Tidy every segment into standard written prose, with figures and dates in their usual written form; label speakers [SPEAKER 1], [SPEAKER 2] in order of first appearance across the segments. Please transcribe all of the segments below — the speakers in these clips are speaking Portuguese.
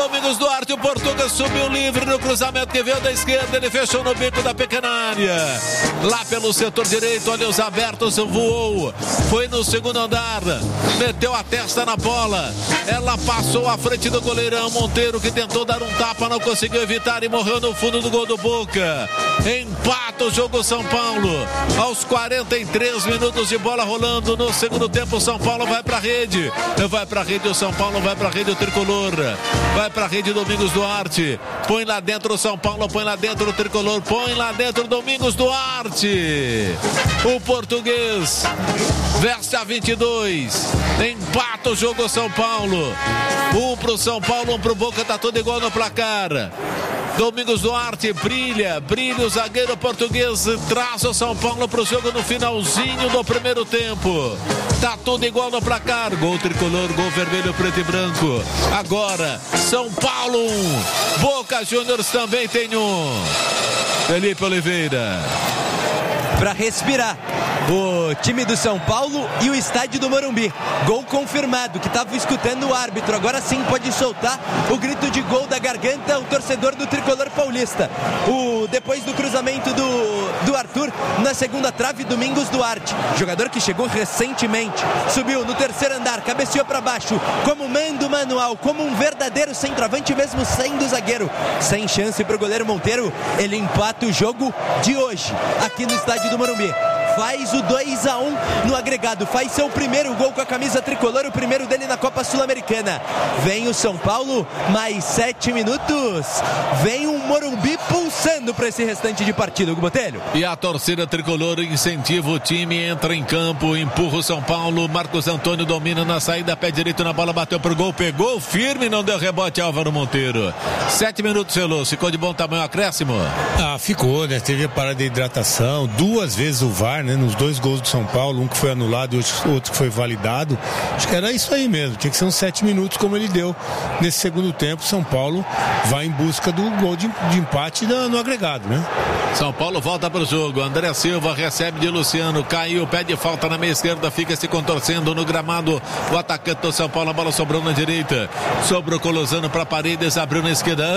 [SPEAKER 1] Domingos Duarte, o Portuga subiu livre no cruzamento que veio da esquerda, ele fechou no bico da pequena área. Lá pelo setor direito, olhos abertos, voou, foi no segundo andar, meteu a testa na bola, ela passou à frente do goleirão Monteiro, que tentou dar um tapa, não conseguiu evitar e morreu no fundo do gol do Boca. Empata o jogo São Paulo, aos 43 minutos de bola rolando no segundo tempo. São Paulo vai pra rede, o São Paulo vai pra rede, o tricolor vai pra rede. Domingos Duarte, põe lá dentro o São Paulo, põe lá dentro o tricolor, põe lá dentro o Domingos Duarte. O português veste a 22, empata o jogo São Paulo, 1 pro São Paulo, 1 pro Boca, tá tudo igual no placar. Domingos Duarte brilha o zagueiro português, traz o São Paulo pro jogo no finalzinho do primeiro tempo. Tá tudo igual no placar, gol tricolor, gol vermelho, preto e branco. Agora, São Paulo 1, Boca Juniors também tem 1. Felipe Oliveira.
[SPEAKER 2] Para respirar, o time do São Paulo e o estádio do Morumbi. Gol confirmado, que estava escutando o árbitro. Agora sim pode soltar o grito de gol da garganta o torcedor do tricolor paulista. Depois do cruzamento do Arthur na segunda trave, Domingos Duarte, jogador que chegou recentemente, subiu no terceiro andar, cabeceou para baixo, como mando manual, como um verdadeiro centroavante, mesmo sendo zagueiro. Sem chance para o goleiro Monteiro, ele empata o jogo de hoje aqui no estádio do Morumbi. Faz o 2-1 no agregado, faz seu primeiro gol com a camisa tricolor, o primeiro dele na Copa Sul-Americana. Vem o São Paulo, mais 7 minutos, vem um Morumbi pulsando para esse restante de partida, Hugo Botelho.
[SPEAKER 1] E a torcida tricolor incentiva o time, entra em campo, empurra o São Paulo. Marcos Antônio domina na saída, pé direito na bola, bateu pro gol, pegou firme, não deu rebote. Álvaro Monteiro, 7 minutos, Celso, ficou de bom tamanho o acréscimo?
[SPEAKER 3] Ficou, né? Teve a parada de hidratação, 2 vezes o VAR, né? Nos 2 gols do São Paulo, um que foi anulado e outro que foi validado. Acho que era isso aí mesmo, tinha que ser uns 7 minutos como ele deu nesse segundo tempo. São Paulo vai em busca do gol de empate no agregado, né?
[SPEAKER 1] São Paulo volta para o jogo, André Silva recebe de Luciano, caiu, pede falta na meia esquerda, fica se contorcendo no gramado o atacante do São Paulo, a bola sobrou na direita, sobrou Colosano para Paredes, abriu na esquerda,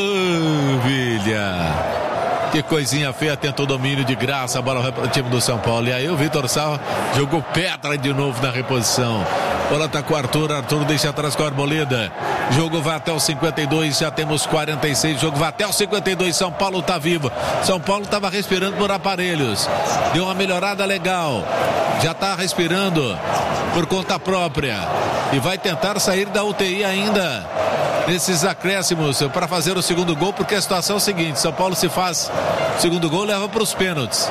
[SPEAKER 1] Vilha. Que coisinha feia, tentou domínio de graça, a bola vai para o time do São Paulo. E aí o Vitor Sá jogou pedra de novo na reposição. Bola tá com o Arthur deixa atrás com a Arboleda. Jogo vai até os 52, já temos 46, jogo vai até os 52, São Paulo tá vivo. São Paulo tava respirando por aparelhos, deu uma melhorada legal, já tá respirando por conta própria e vai tentar sair da UTI ainda nesses acréscimos para fazer o segundo gol, porque a situação é o seguinte: São Paulo, se faz o segundo gol, leva para os pênaltis.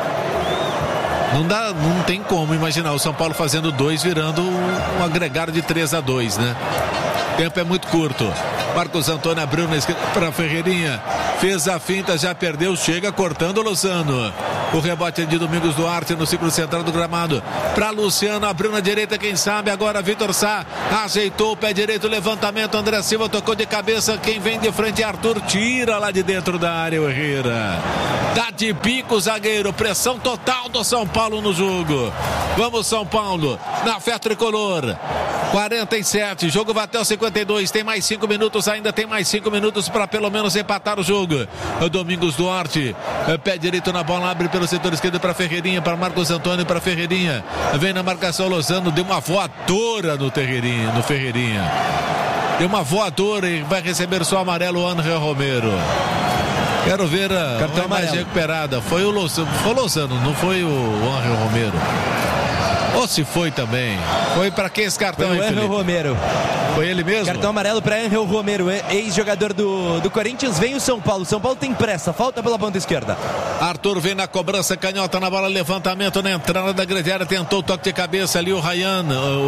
[SPEAKER 1] Não tem como imaginar o São Paulo fazendo 2, virando um agregado de 3-2, né? O tempo é muito curto. Marcos Antônio abriu na esquerda para Ferreirinha, fez a finta, já perdeu, chega cortando o Lozano. O rebote de Domingos Duarte no círculo central do gramado para Luciano, abriu na direita, quem sabe agora Vitor Sá ajeitou o pé direito, levantamento, André Silva tocou de cabeça, quem vem de frente é Arthur, tira lá de dentro da área o Herrera. Dá de bico o zagueiro, pressão total do São Paulo no jogo. Vamos São Paulo, na fé tricolor. 47, jogo vai até os 52, tem mais 5 minutos ainda, tem mais 5 minutos para pelo menos empatar o jogo. O Domingos Duarte, pé direito na bola, abre pelo setor esquerdo para Ferreirinha, para Marcos Antônio, para Ferreirinha, vem na marcação Lozano, deu uma voadora no Ferreirinha, deu uma voadora e vai receber só amarelo o Ángel Romero. Quero ver a imagem recuperada. Foi o Lozano, não foi o Ángel Romero. Ou se foi também. Foi para quem esse cartão?
[SPEAKER 2] Foi o Ángel Romero.
[SPEAKER 1] Foi ele mesmo?
[SPEAKER 2] Cartão amarelo para Ángel Romero, ex-jogador do Corinthians. Vem o São Paulo. São Paulo tem pressa, falta pela ponta esquerda.
[SPEAKER 1] Arthur vem na cobrança, canhota na bola, levantamento na entrada da grande área, tentou o toque de cabeça ali o Ryan,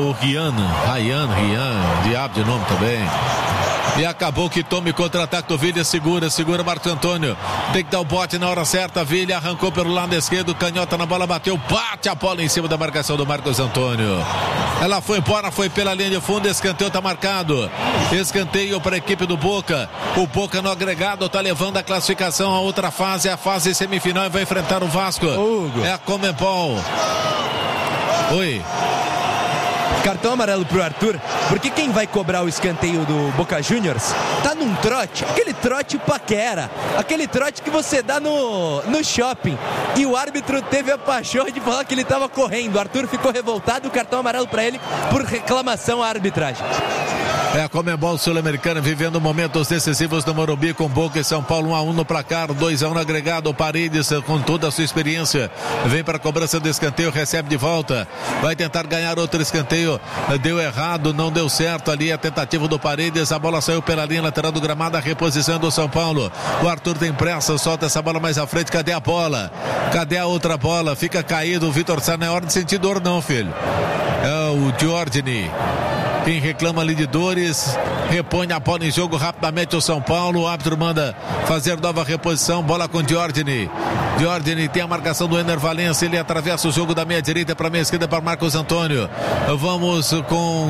[SPEAKER 1] diabo de nome também. E acabou que tome contra-ataque do Vilha, segura Marcos Antônio, tem que dar o bote na hora certa. Vilha arrancou pelo lado esquerdo, canhota na bola, bateu, bate a bola em cima da marcação do Marcos Antônio. Ela foi embora, foi pela linha de fundo, escanteio tá marcado, escanteio para a equipe do Boca. O Boca no agregado tá levando a classificação a outra fase, a fase semifinal, e vai enfrentar o Vasco. É a Conmebol. Oi.
[SPEAKER 2] Cartão amarelo pro Arthur, porque quem vai cobrar o escanteio do Boca Juniors tá num trote, aquele trote paquera, aquele trote que você dá no shopping, e o árbitro teve a paixão de falar que ele tava correndo. O Arthur ficou revoltado, o cartão amarelo para ele por reclamação à arbitragem.
[SPEAKER 1] A Conmebol Sul-Americana vivendo momentos decisivos no Morumbi, com Boca e São Paulo 1-1 no placar, 2-1 no agregado. O Paredes, com toda a sua experiência, vem para a cobrança do escanteio, recebe de volta, vai tentar ganhar outro escanteio, deu errado, não deu certo ali a tentativa do Paredes, a bola saiu pela linha lateral do gramado, a reposição do São Paulo. O Arthur tem pressa, solta essa bola mais à frente, cadê a bola? Cadê a outra bola? Fica caído o Vitor Sá, não é hora de sentir dor não, filho. É o Giorgini quem reclama ali de dores, repõe a bola em jogo rapidamente o São Paulo. O árbitro manda fazer nova reposição, bola com Giorgini. Giorgini tem a marcação do Ener Valencia, ele atravessa o jogo da meia direita para a meia esquerda para Marcos Antônio. Vamos com...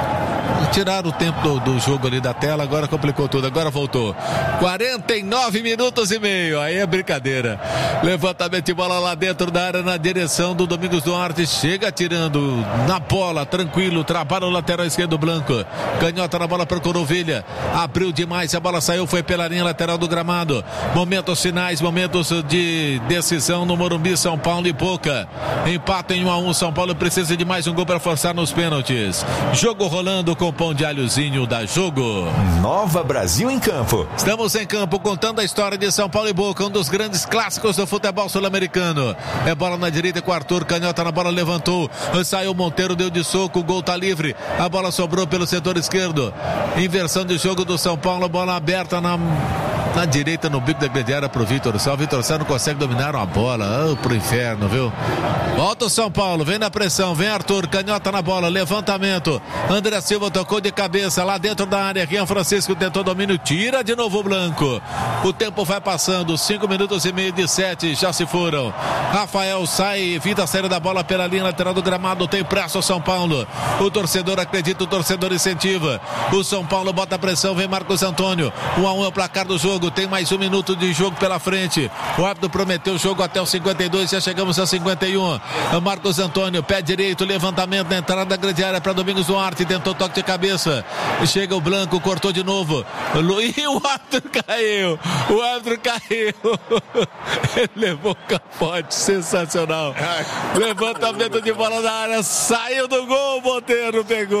[SPEAKER 1] tirar o tempo do jogo ali da tela, agora complicou tudo, agora voltou. 49 minutos e meio, aí é brincadeira. Levantamento de bola lá dentro da área, na direção do Domingos Duarte, chega atirando na bola, tranquilo, trabalha o lateral esquerdo Blanco, canhota na bola para o Corovilha, abriu demais, a bola saiu, foi pela linha lateral do gramado. Momentos finais, momentos de decisão no Morumbi, São Paulo e Boca. Empate em 1-1, São Paulo precisa de mais um gol para forçar nos pênaltis. Jogo rolando com pão de alhozinho da Jogo.
[SPEAKER 4] Nova Brasil em campo.
[SPEAKER 1] Estamos em campo contando a história de São Paulo e Boca, um dos grandes clássicos do futebol sul-americano. É bola na direita com o Arthur, canhota na bola, levantou, saiu Monteiro, deu de soco, o gol tá livre, a bola sobrou pelo setor esquerdo. Inversão de jogo do São Paulo, bola aberta na direita, no bico da grande área pro Vitor Sá. O Vitor Sá não consegue dominar uma bola, pro inferno, viu? Volta o São Paulo, vem na pressão, vem Arthur, canhota na bola, levantamento, André Silva tocou de cabeça lá dentro da área, Rian Francisco tentou domínio, tira de novo o Blanco. O tempo vai passando, 5 minutos e meio de 7 já se foram. Rafael sai, evita a saída da bola pela linha lateral do gramado, tem pressa o São Paulo. O torcedor acredita, o torcedor incentiva. O São Paulo bota a pressão, vem Marcos Antônio. 1-1 é o placar do jogo, tem mais 1 minuto de jogo pela frente. O árbitro prometeu o jogo até os 52, já chegamos a 51. Marcos Antônio, pé direito, levantamento na entrada da grande área para Domingos Duarte, tentou toque de cabeça. Chega o Blanco, cortou de novo. E o árbitro caiu. O árbitro caiu. Ele levou capote, sensacional. Levantamento de bola na área, saiu do gol, Monteiro pegou.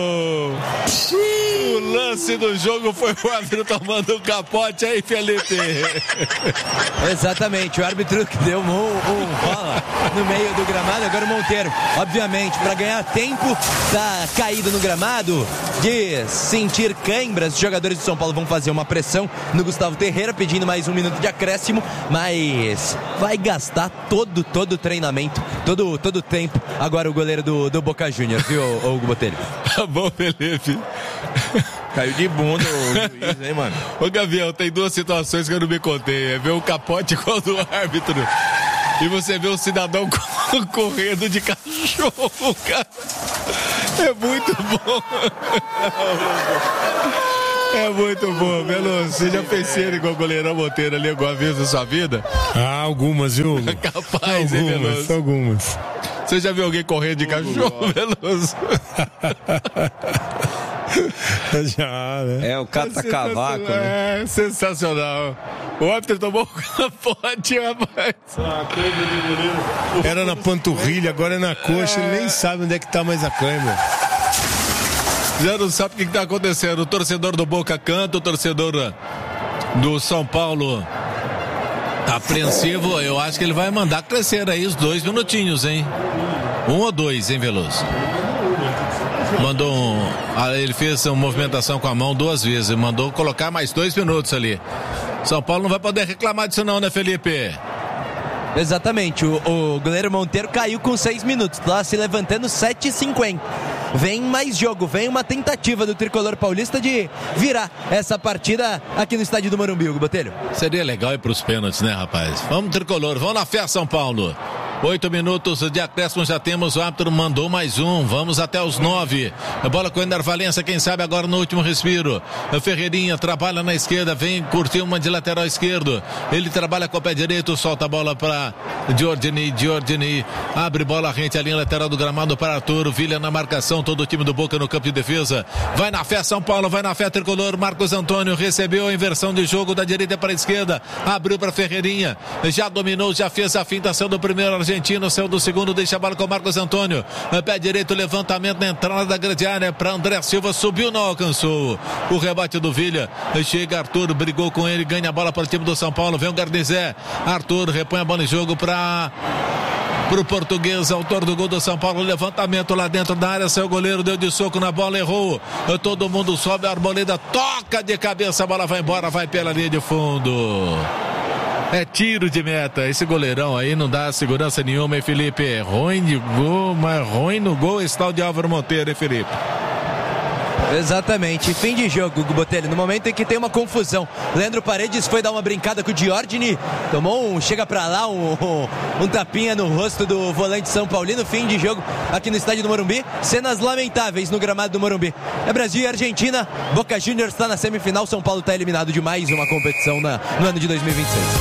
[SPEAKER 1] O lance do jogo foi o árbitro tomando um capote aí, Felipe.
[SPEAKER 2] Exatamente, o árbitro que deu bola no meio do gramado. Agora o Monteiro, obviamente, para ganhar tempo, tá caído no gramado, de sentir câimbras. Os jogadores de São Paulo vão fazer uma pressão no Gustavo Ferreira, pedindo mais 1 minuto de acréscimo, mas vai gastar todo o treinamento, todo o tempo. Agora o goleiro do Boca Juniors, viu, Hugo Botelho?
[SPEAKER 1] Tá bom, Felipe.
[SPEAKER 5] Caiu de bunda o juiz, hein, mano?
[SPEAKER 1] Ô, Gavião, tem 2 situações que eu não me contei. É ver o capote igual do árbitro e você vê o cidadão correndo de cachorro, cara. É muito bom. É muito bom, Veloso. Você já fez cena igual o goleirão Monteiro ali alguma vez na sua vida?
[SPEAKER 3] Ah, algumas, viu?
[SPEAKER 1] Capaz, hein, Veloso?
[SPEAKER 3] Algumas.
[SPEAKER 1] Você já viu alguém correndo de cachorro, Veloso?
[SPEAKER 3] Já, né?
[SPEAKER 5] É o cata-cavaco, né?
[SPEAKER 1] É sensacional. O árbitro tomou um capote, rapaz.
[SPEAKER 3] Era na panturrilha, agora é na coxa. Ele nem sabe onde é que tá mais a câimbra.
[SPEAKER 1] Já não sabe o que está acontecendo. O torcedor do Boca canta, o torcedor do São Paulo apreensivo. Eu acho que ele vai mandar crescer aí os 2 minutinhos, hein? 1 ou 2, hein, Veloso? Mandou ele fez uma movimentação com a mão 2 vezes, mandou colocar mais 2 minutos ali. São Paulo não vai poder reclamar disso não, né, Felipe?
[SPEAKER 2] Exatamente, o goleiro Monteiro caiu com 6 minutos, lá se levantando 7h50. Vem mais jogo, vem uma tentativa do tricolor paulista de virar essa partida aqui no estádio do Morumbi, Hugo Botelho.
[SPEAKER 1] Seria legal ir para os pênaltis, né, rapaz? Vamos, tricolor, vamos na fé, São Paulo. 8 minutos de acréscimo, já temos, o árbitro mandou mais um, vamos até os 9. A bola com o Ender Valencia, quem sabe agora no último respiro. A Ferreirinha trabalha na esquerda, vem curtir uma de lateral esquerdo. Ele trabalha com o pé direito, solta a bola para Giordini, abre bola rente a linha lateral do gramado para Arthur. Villa na marcação, todo o time do Boca no campo de defesa. Vai na fé São Paulo, vai na fé tricolor. Marcos Antônio recebeu a inversão de jogo da direita para a esquerda, abriu para Ferreirinha, já dominou, já fez a finta, saiu do primeiro argentino, saiu do segundo, deixa a bola com o Marcos Antônio. Pé direito, levantamento na entrada da grande área para André Silva, subiu, não alcançou. O rebate do Villa, chega Arthur, brigou com ele, ganha a bola para o time do São Paulo, vem o Garnizé. Arthur repõe a bola em jogo para o português, autor do gol do São Paulo. Levantamento lá dentro da área, saiu o goleiro, deu de soco na bola, errou. Todo mundo sobe, a Arboleda toca de cabeça, a bola vai embora, vai pela linha de fundo. É tiro de meta. Esse goleirão aí não dá segurança nenhuma, hein, Felipe? É ruim de gol, mas ruim no gol está o de Álvaro Monteiro, hein, Felipe?
[SPEAKER 2] Exatamente, fim de jogo, Gugu Botelho, no momento em que tem uma confusão. Leandro Paredes foi dar uma brincada com o Giordini, tomou chega pra lá, um tapinha no rosto do volante São Paulino. Fim de jogo aqui no estádio do Morumbi, cenas lamentáveis no gramado do Morumbi. É Brasil e Argentina, Boca Juniors está na semifinal, São Paulo está eliminado de mais uma competição no ano de 2026.